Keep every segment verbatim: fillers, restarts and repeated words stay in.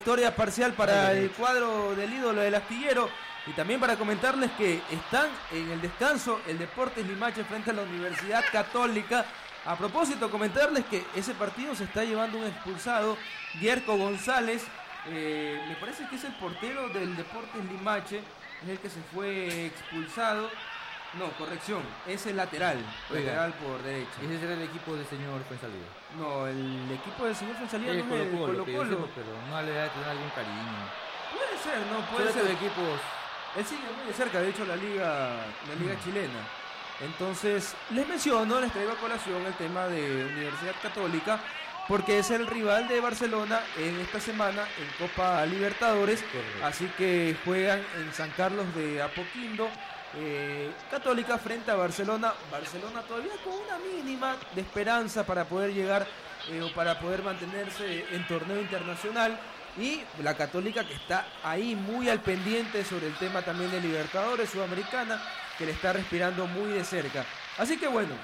victoria parcial para el cuadro del ídolo del astillero. Y también para comentarles que están en el descanso el Deportes Limache frente a la Universidad Católica. A propósito, comentarles que ese partido se está llevando un expulsado, Dierco González. Eh, me parece que es el portero del Deportes Limache, es el que se fue expulsado. No, corrección, es el lateral, Oiga, lateral por derecha. Ese será el equipo del señor Fuenzalía. No, el equipo del señor Fuenzalía Sí, no es el Colo Colo, Colo Colo. pero no le da tener algún cariño. Puede ser, no, puede Puede ser. ser equipos. Él sigue muy de cerca, de hecho, la liga, la liga mm. chilena. Entonces, les menciono, les traigo a colación el tema de Universidad Católica, porque es el rival de Barcelona en esta semana en Copa Libertadores. Correcto. Así que juegan en San Carlos de Apoquindo. Eh, Católica frente a Barcelona. Barcelona todavía con una mínima de esperanza para poder llegar eh, o para poder mantenerse en torneo internacional. Y la Católica que está ahí muy al pendiente sobre el tema también de Libertadores Sudamericana, que le está respirando muy de cerca. Así que bueno,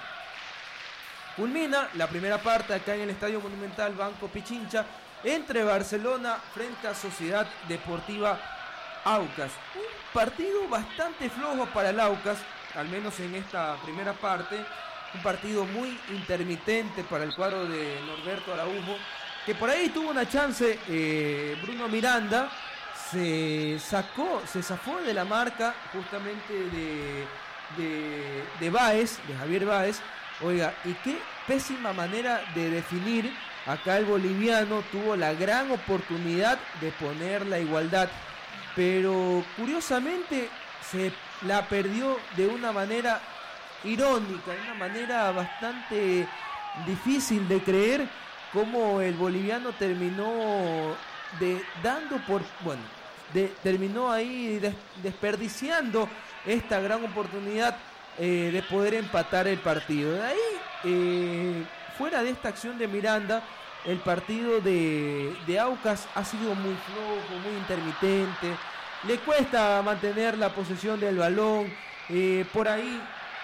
culmina la primera parte acá en el Estadio Monumental Banco Pichincha entre Barcelona frente a Sociedad Deportiva Aucas. Un partido bastante flojo para el Aucas, al menos en esta primera parte. Un partido muy intermitente para el cuadro de Norberto Araujo, que por ahí tuvo una chance. eh, Bruno Miranda se sacó, se zafó de la marca justamente de, de, de Báez, de Javier Báez. Oiga, y qué pésima manera de definir. Acá el boliviano tuvo la gran oportunidad de poner la igualdad, pero curiosamente se la perdió de una manera irónica, de una manera bastante difícil de creer, como el boliviano terminó de dando por, bueno, de, terminó ahí des, desperdiciando esta gran oportunidad eh, de poder empatar el partido. De ahí, eh, fuera de esta acción de Miranda, el partido de, de Aucas ha sido muy flojo, muy intermitente. Le cuesta mantener la posesión del balón. Eh, por ahí,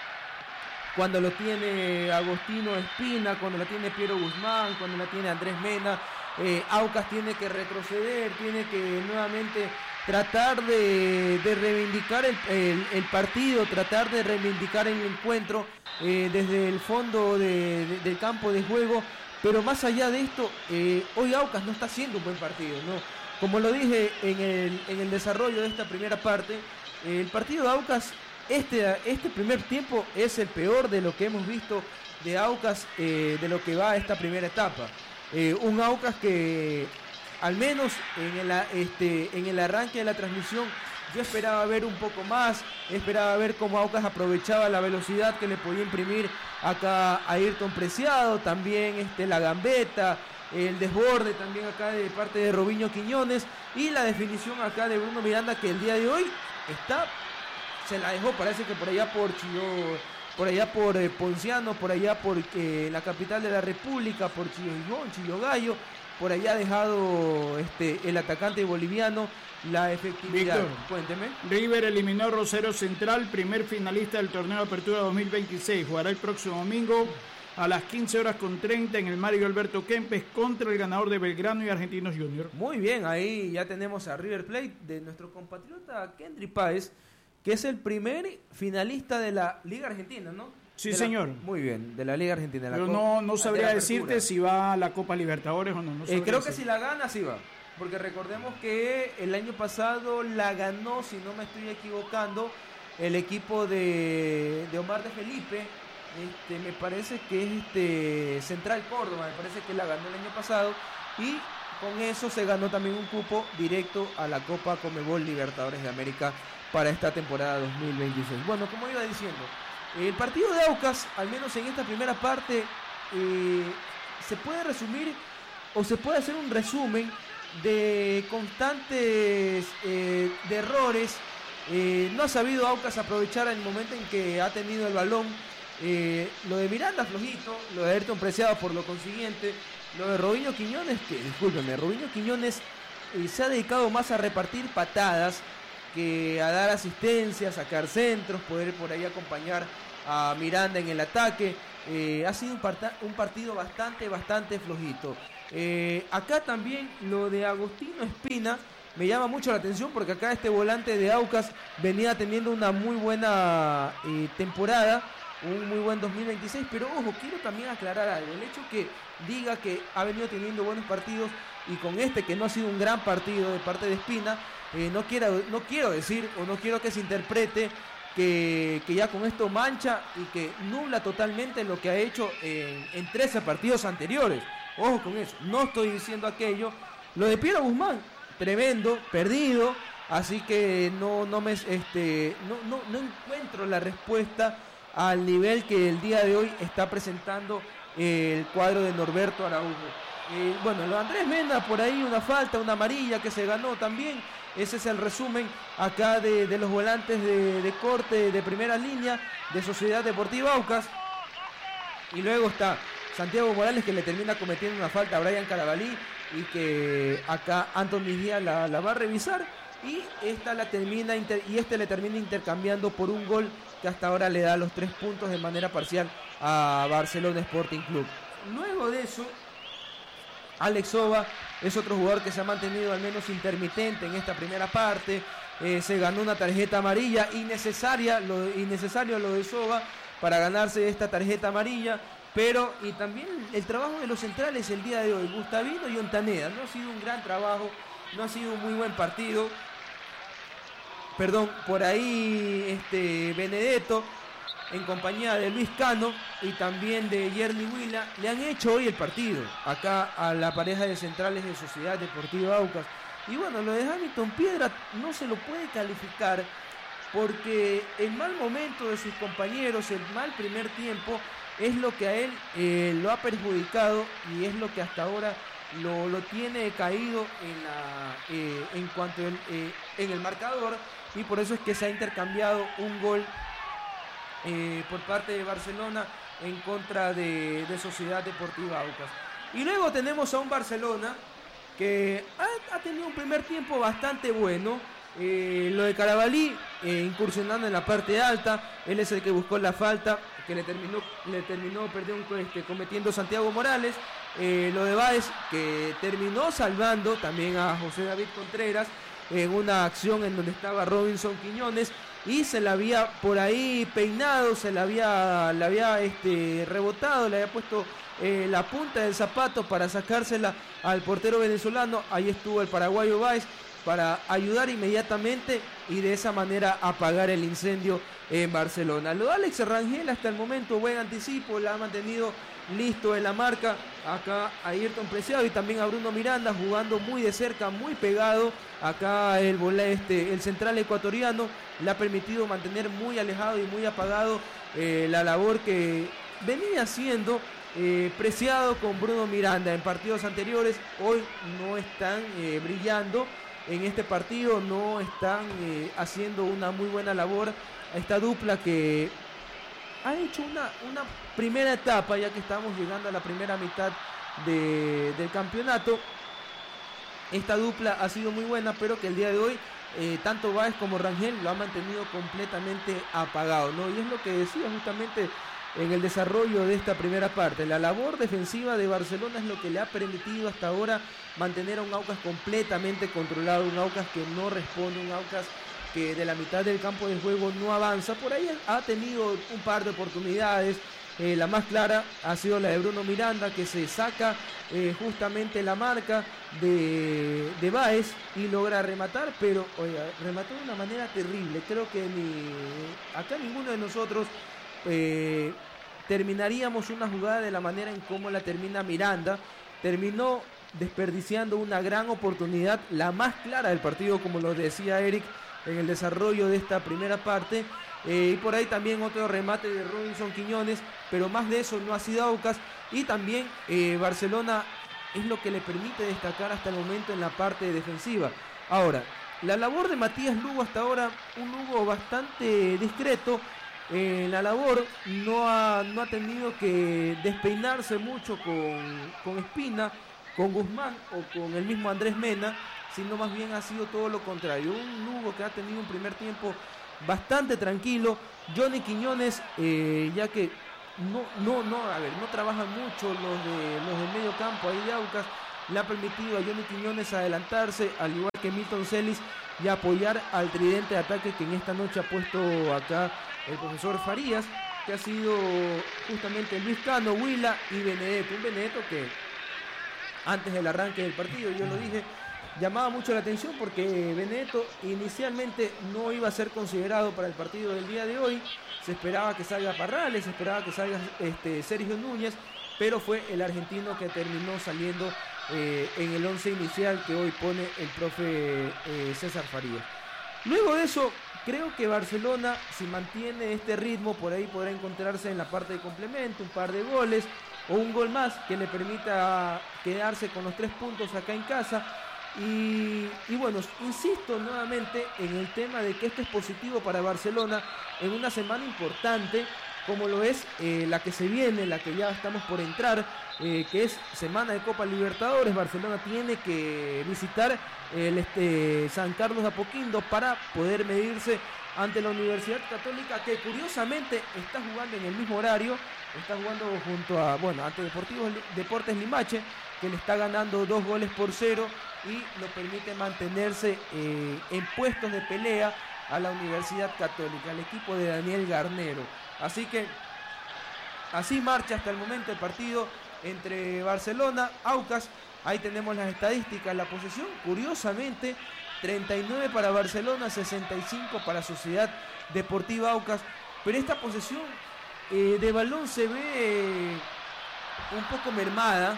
cuando lo tiene Agostino Espina, cuando la tiene Piero Guzmán, cuando la tiene Andrés Mena, eh, Aucas tiene que retroceder, tiene que nuevamente tratar de, de reivindicar el, el, el partido, tratar de reivindicar el encuentro eh, desde el fondo de, de, del campo de juego. Pero más allá de esto, eh, hoy Aucas no está haciendo un buen partido, ¿no? Como lo dije en el, en el desarrollo de esta primera parte, eh, el partido de Aucas, este, este primer tiempo es el peor de lo que hemos visto de Aucas, eh, de lo que va a esta primera etapa. Eh, un Aucas que, al menos en el, este, en el arranque de la transmisión, yo esperaba ver un poco más, esperaba ver cómo Aucas aprovechaba la velocidad que le podía imprimir acá a Ayrton Preciado, también este, la gambeta, el desborde también acá de parte de Robinho Quiñones, y la definición acá de Bruno Miranda, que el día de hoy está, se la dejó, parece que por allá por Chillo, por allá por eh, Ponciano, por allá por eh, la capital de la República, por Chillo Gijón, Chillo Gallo, por allá ha dejado este, el atacante boliviano la efectividad. Víctor, cuénteme. River eliminó a Rosario Central, primer finalista del torneo de apertura dos mil veintiséis. Jugará el próximo domingo a las quince horas con treinta en el Mario Alberto Kempes contra el ganador de Belgrano y Argentinos Junior. Muy bien, ahí ya tenemos a River Plate de nuestro compatriota Kendry Páez, que es el primer finalista de la Liga Argentina, ¿no? Sí, la, señor. Muy bien, de la Liga Argentina. La Pero Co- no, no sabría de decirte si va a la Copa Libertadores o no. no eh, creo que decir. si la gana, sí va. Porque recordemos que el año pasado la ganó, si no me estoy equivocando, el equipo de, de Omar de Felipe. Este, me parece que es este Central Córdoba, me parece que la ganó el año pasado. Y con eso se ganó también un cupo directo a la Copa Conmebol Libertadores de América para esta temporada dos mil veintiséis. Bueno, como iba diciendo, el partido de Aucas, al menos en esta primera parte, eh, se puede resumir o se puede hacer un resumen de constantes eh, de errores. Eh, no ha sabido Aucas aprovechar el momento en que ha tenido el balón. Eh, lo de Miranda flojito, lo de Ayrton Preciado por lo consiguiente, lo de Robinho Quiñones, que discúlpenme, Robinho Quiñones eh, se ha dedicado más a repartir patadas que a dar asistencia, sacar centros, poder por ahí acompañar a Miranda en el ataque. Eh, ha sido un, parta- un partido bastante, bastante flojito. Eh, acá también lo de Agostino Espina me llama mucho la atención porque acá este volante de Aucas venía teniendo una muy buena eh, temporada, un muy buen dos mil veintiséis, pero ojo, quiero también aclarar algo. El hecho que diga que ha venido teniendo buenos partidos y con este que no ha sido un gran partido de parte de Espina, eh, no, quiero, no quiero decir o no quiero que se interprete que, que ya con esto mancha y que nubla totalmente lo que ha hecho en, en trece partidos anteriores. Ojo con eso, no estoy diciendo aquello. Lo de Piero Guzmán, tremendo, perdido, así que no, no, me, este, no, no, no encuentro la respuesta al nivel que el día de hoy está presentando eh, el cuadro de Norberto Araújo. Eh, bueno, lo de Andrés Mena, por ahí una falta, una amarilla que se ganó también. Ese es el resumen acá de, de los volantes de, de corte de primera línea de Sociedad Deportiva Aucas. Y luego está Santiago Morales, que le termina cometiendo una falta a Brian Carabalí y que acá Anton Mejía la, la va a revisar y esta la termina inter, y este le termina intercambiando por un gol que hasta ahora le da los tres puntos de manera parcial a Barcelona Sporting Club. Luego de eso, Alex Soba es otro jugador que se ha mantenido al menos intermitente en esta primera parte. Eh, se ganó una tarjeta amarilla innecesaria, lo, innecesario lo de Soba para ganarse esta tarjeta amarilla. Pero, y también el trabajo de los centrales el día de hoy, Gustavino y Ontaneda, no ha sido un gran trabajo, no ha sido un muy buen partido. Perdón, por ahí este Benedetto, en compañía de Luis Cano y también de Yerly Huila, le han hecho hoy el partido acá a la pareja de centrales de Sociedad Deportiva Aucas. Y bueno, lo de Hamilton Piedra no se lo puede calificar porque el mal momento de sus compañeros, el mal primer tiempo, es lo que a él eh, lo ha perjudicado y es lo que hasta ahora lo, lo tiene caído en, la, eh, en cuanto el, eh, en el marcador, y por eso es que se ha intercambiado un gol eh, por parte de Barcelona en contra de, de Sociedad Deportiva Aucas. Y luego tenemos a un Barcelona que ha, ha tenido un primer tiempo bastante bueno. Eh, lo de Carabalí eh, incursionando en la parte alta, él es el que buscó la falta que le terminó, le terminó perdiendo, este, cometiendo Santiago Morales. Eh, lo de Báez, que terminó salvando también a José David Contreras en una acción en donde estaba Robinson Quiñones y se la había por ahí peinado, se la había, la había este, rebotado, le había puesto eh, la punta del zapato para sacársela al portero venezolano. Ahí estuvo el paraguayo Báez para ayudar inmediatamente y de esa manera apagar el incendio en Barcelona. Lo de Alex Rangel hasta el momento, buen anticipo, la ha mantenido listo en la marca. Acá a Ayrton Preciado y también a Bruno Miranda jugando muy de cerca, muy pegado. Acá el, este, el central ecuatoriano le ha permitido mantener muy alejado y muy apagado eh, la labor que venía haciendo eh, Preciado con Bruno Miranda en partidos anteriores. Hoy no están eh, brillando en este partido, no están eh, haciendo una muy buena labor esta dupla que ha hecho una, una primera etapa, ya que estamos llegando a la primera mitad de, del campeonato. Esta dupla ha sido muy buena, pero que el día de hoy eh, tanto Báez como Rangel lo han mantenido completamente apagado, ¿no? Y es lo que decía justamente en el desarrollo de esta primera parte. La labor defensiva de Barcelona es lo que le ha permitido hasta ahora mantener a un Aucas completamente controlado, un Aucas que no responde, un Aucas que de la mitad del campo de juego no avanza. Por ahí ha tenido un par de oportunidades, eh, la más clara ha sido la de Bruno Miranda, que se saca eh, justamente la marca de, de Báez y logra rematar, pero oiga, remató de una manera terrible. Creo que ni acá ninguno de nosotros eh, terminaríamos una jugada de la manera en cómo la termina Miranda. Terminó desperdiciando una gran oportunidad, la más clara del partido, como lo decía Eric en el desarrollo de esta primera parte, eh, y por ahí también otro remate de Robinson Quiñones, pero más de eso no ha sido Aucas. Y también eh, Barcelona es lo que le permite destacar hasta el momento en la parte defensiva. Ahora, la labor de Matías Lugo hasta ahora, un Lugo bastante discreto en eh, la labor, no ha, no ha tenido que despeinarse mucho con, con Espina, con Guzmán o con el mismo Andrés Mena, sino más bien ha sido todo lo contrario. Un Lugo que ha tenido un primer tiempo bastante tranquilo. Johnny Quiñones, eh, ya que no, no, no, a ver, no trabajan mucho los de los del medio campo ahí de Aucas, le ha permitido a Johnny Quiñones adelantarse, al igual que Milton Celis, y apoyar al tridente de ataque que en esta noche ha puesto acá el profesor Farías, que ha sido justamente Luis Cano, Huila y Benedetto. Un Benedetto que antes del arranque del partido, yo lo dije, llamaba mucho la atención porque Benedetto inicialmente no iba a ser considerado para el partido del día de hoy. Se esperaba que salga Parrales, se esperaba que salga este, Sergio Núñez, pero fue el argentino que terminó saliendo eh, en el once inicial que hoy pone el profe eh, César Farías. Luego de eso, creo que Barcelona, si mantiene este ritmo, por ahí podrá encontrarse en la parte de complemento, un par de goles o un gol más que le permita quedarse con los tres puntos acá en casa. Y, y bueno, insisto nuevamente en el tema de que esto es positivo para Barcelona en una semana importante como lo es eh, la que se viene, la que ya estamos por entrar, eh, que es semana de Copa Libertadores. Barcelona tiene que visitar el este, San Carlos de Apoquindo para poder medirse ante la Universidad Católica, que curiosamente está jugando en el mismo horario, está jugando junto a, bueno, ante Deportivos, Deportes Limache, que le está ganando dos goles por cero y lo permite mantenerse eh, en puestos de pelea a la Universidad Católica, al equipo de Daniel Garnero. Así que así marcha hasta el momento el partido entre Barcelona, Aucas. Ahí tenemos las estadísticas, la posesión, curiosamente, treinta y nueve para Barcelona, sesenta y cinco para Sociedad Deportiva Aucas. Pero esta posesión eh, de balón se ve eh, un poco mermada,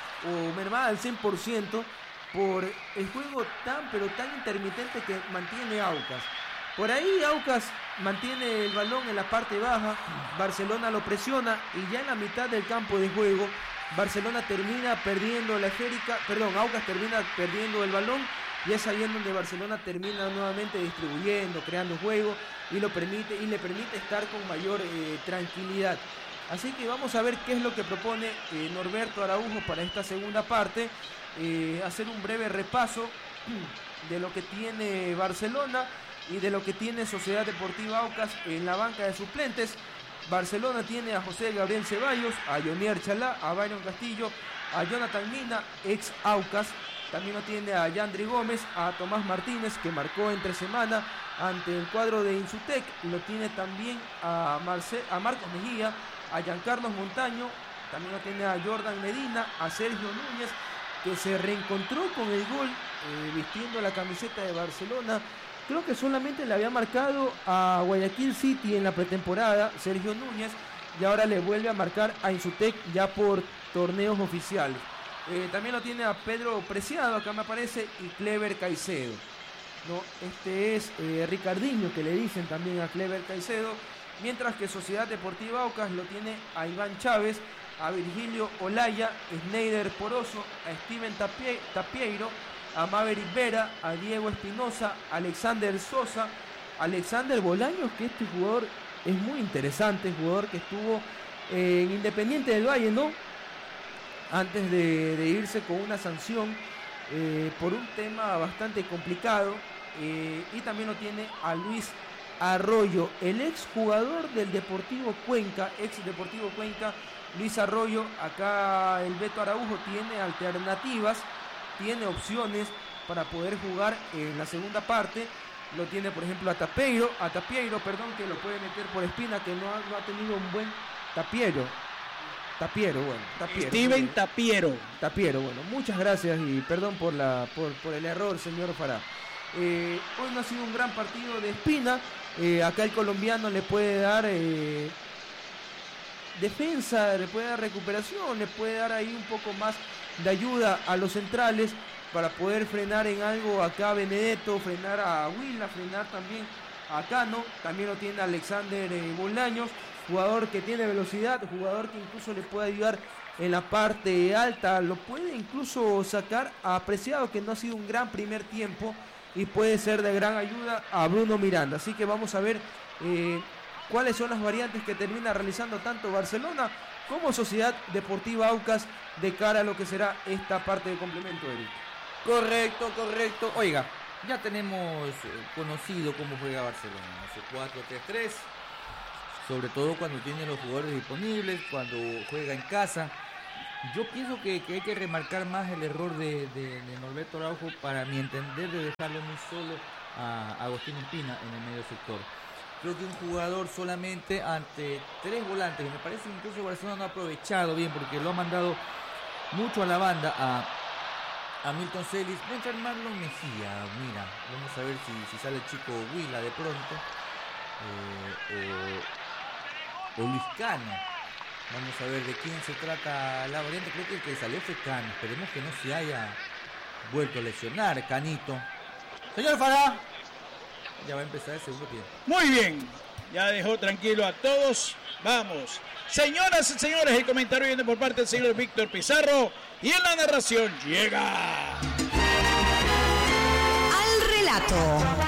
o mermada al cien por ciento, por el juego tan pero tan intermitente que mantiene Aucas. Por ahí Aucas mantiene el balón en la parte baja, Barcelona lo presiona y ya en la mitad del campo de juego Barcelona termina perdiendo la esférica, perdón, Aucas termina perdiendo el balón y es ahí en donde Barcelona termina nuevamente distribuyendo, creando juego y lo permite y le permite estar con mayor eh, tranquilidad. Así que vamos a ver qué es lo que propone eh, Norberto Araujo para esta segunda parte, eh, hacer un breve repaso de lo que tiene Barcelona y de lo que tiene Sociedad Deportiva Aucas en la banca de suplentes. Barcelona tiene a José Gabriel Ceballos, a Jonier Chalá, a Byron Castillo, a Jonathan Mina, ex Aucas. También lo tiene a Yandri Gómez, a Tomás Martínez, que marcó entre semana ante el cuadro de Insutec. Lo tiene también a, Marce a Marcos Mejía, a Giancarlos Montaño. También lo tiene a Jordan Medina, a Sergio Núñez, que se reencontró con el gol eh, vistiendo la camiseta de Barcelona. Creo que solamente le había marcado a Guayaquil City en la pretemporada, Sergio Núñez, y ahora le vuelve a marcar a Insutec ya por torneos oficiales. Eh, también lo tiene a Pedro Preciado, acá me aparece, y Clever Caicedo. ¿No? Este es eh, Ricardinho, que le dicen también a Clever Caicedo, mientras que Sociedad Deportiva Aucas lo tiene a Iván Chávez, a Virgilio Olaya, Schneider Poroso, a Steven Tapie Tapieiro, a Maverick Vera, a Diego Espinosa, Alexander Sosa, Alexander Bolaños, que este jugador es muy interesante, jugador que estuvo eh, en Independiente del Valle, ¿no? Antes de, de irse con una sanción eh, por un tema bastante complicado. Eh, y también lo tiene a Luis Arroyo, el ex jugador del Deportivo Cuenca, ex Deportivo Cuenca, Luis Arroyo. Acá el Beto Araujo tiene alternativas, tiene opciones para poder jugar en la segunda parte. Lo tiene, por ejemplo, a Tapieiro, a Tapieiro, perdón, que lo puede meter por Espina, que no ha, no ha tenido un buen Tapiero. Tapiero, bueno, Tapiero. Steven Tapiero. Tapiero, bueno, muchas gracias y perdón por la por, por el error, señor Fará. Eh, hoy no ha sido un gran partido de Espina. Eh, acá el colombiano le puede dar eh, defensa, le puede dar recuperación, le puede dar ahí un poco más de ayuda a los centrales para poder frenar en algo acá a Benedetto, frenar a Huila, frenar también a Cano. También lo tiene Alexander eh, Bolaños, jugador que tiene velocidad, jugador que incluso le puede ayudar en la parte alta, lo puede incluso sacar a Preciado, que no ha sido un gran primer tiempo, y puede ser de gran ayuda a Bruno Miranda. Así que vamos a ver eh, cuáles son las variantes que termina realizando tanto Barcelona como Sociedad Deportiva Aucas de cara a lo que será esta parte de complemento, Eric. Correcto, correcto. Oiga, Ya tenemos conocido cómo juega Barcelona, ese cuatro tres tres, sobre todo cuando tiene los jugadores disponibles, cuando juega en casa. Yo pienso que, que hay que remarcar más el error de, de, de Norberto Araujo, para mi entender, de dejarlo muy solo a Agustín Espina en el medio sector. Creo que un jugador solamente ante tres volantes, y me parece que incluso Barcelona no ha aprovechado bien, porque lo ha mandado mucho a la banda a, a Milton Celis. Va a entrar Marlon Mejía, mira, vamos a ver si, si sale el chico Huila de pronto, eh, o, o Luis Cano. Vamos a ver de quién se trata la variante. Creo que el que salió fue Cano, esperemos que no se haya vuelto a lesionar Canito. Señor Farah, ya va a empezar el segundo tiempo. Muy bien, ya dejó tranquilo a todos. Vamos, señoras y señores, el comentario viene por parte del señor Víctor Pizarro y en la narración llega Al Relato.